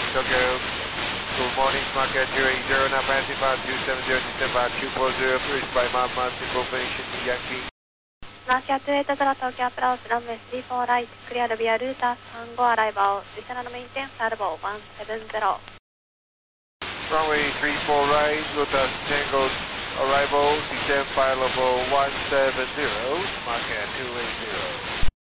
Tokyo. Good morning, Market 280, now passing by 270, December 240, approached by Mama, information Yankee. マーキャット8トラ東京アプローチランウェイ34ライトクリアルビアルータ35アライバーディセナのメインテンサールボー170 Runway 34 right, Lotus Tango arrival, descent fire level 170, Market 280.